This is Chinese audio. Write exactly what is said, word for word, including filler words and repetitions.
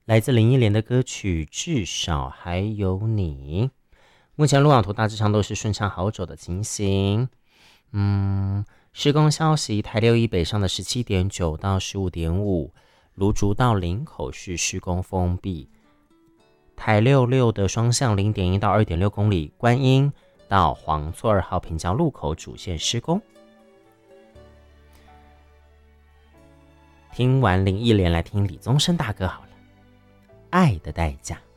来自林忆莲的歌曲《至少还有你》。目前路网图大致上都是顺畅好走的情形。嗯，施工消息：台六一北上的十七点九到十五点五，芦竹到林口是施工封闭。台六六的双向零点一到二点六公里，观音到黄厝二号平交路口主线施工。听完林忆莲，来听李宗盛大哥好了，《爱的代价》。